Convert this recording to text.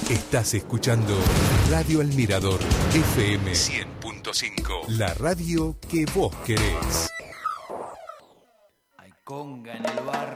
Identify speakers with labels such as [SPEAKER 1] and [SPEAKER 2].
[SPEAKER 1] Estás escuchando Radio El Mirador, FM 100.5. La radio que vos querés.
[SPEAKER 2] Hay conga en el bar.